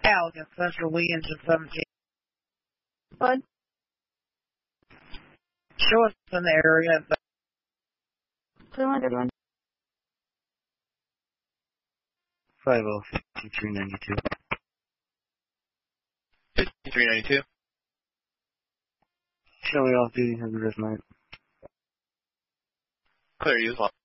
Allegan Central Williams and 17. What? Show us in the area. 201. 505392. 5392. Showing off duty, have a good night. Clear you as well.